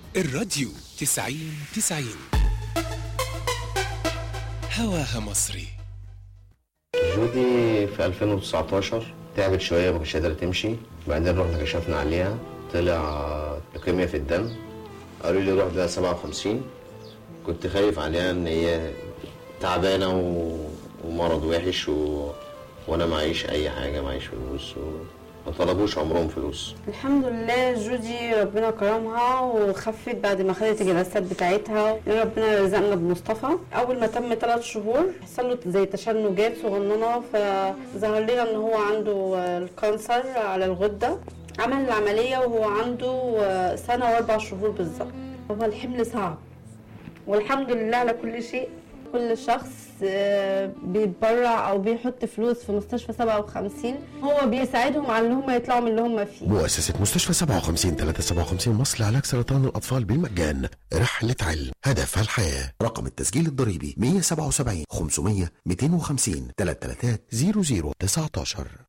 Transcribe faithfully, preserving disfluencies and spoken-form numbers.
الراديو تسعين تسعين هواها مصري. جودي في ألفين وتسعتاشر تعبت شوية، ما كانتش قادرة تمشي. بعدين رحنا كشفنا عليها، طلع لوكيميا في الدم. قالوا لي روح ده سبعة وخمسين. كنت خايف عليها ان هي تعبانة و... ومرض وحش و... وانا معيش اي حاجة، معيش فلوس و... ما طلبوش عمرهم فلوس. الحمد لله جودي ربنا كرمها وخفت بعد ما خدت الجلسات بتاعتها. ربنا رزقنا بمصطفى. اول ما تم ثلاث شهور حصل له زي تشنجات صغننه، فظهر لنا ان هو عنده الكانسر على الغده. عمل العمليه وهو عنده سنه واربع شهور بالظبط. هو الحمل صعب والحمد لله على كل شيء. كل شخص بيتبرع او بيحط فلوس في مستشفى سبعة وخمسين هو بيساعدهم على ان هم يطلعوا من اللي هم فيه. مؤسسة مستشفى سبعة وخمسين ثلاثمائة وسبعة وخمسين مصر لعلاج سرطان الأطفال بالمجان. رحلة علم هدفها الحياة. رقم التسجيل الضريبي مية وسبعة وسبعين خمسمية مئتين وخمسين ثلاثة ثلاثة صفر صفر تسعة عشر.